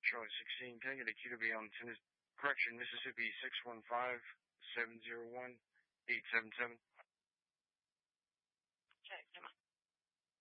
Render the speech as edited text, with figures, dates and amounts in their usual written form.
Charlie 16, can I get a Q to be on Mississippi 615-701-877?